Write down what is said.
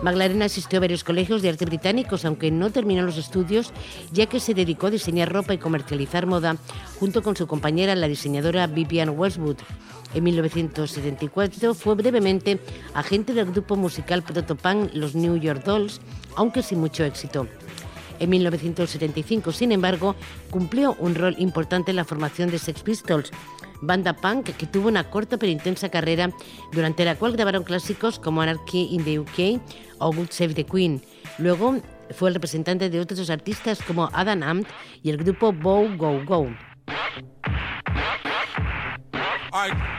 McLaren asistió a varios colegios de arte británicos, aunque no terminó los estudios, ya que se dedicó a diseñar ropa y comercializar moda junto con su compañera, la diseñadora Vivienne Westwood. En 1974 fue brevemente agente del grupo musical protopunk los New York Dolls, aunque sin mucho éxito. En 1975, sin embargo, cumplió un rol importante en la formación de Sex Pistols, banda punk que tuvo una corta pero intensa carrera, durante la cual grabaron clásicos como Anarchy in the UK o God Save the Queen. Luego fue el representante de otros artistas como Adam Ant y el grupo Bow Wow Wow.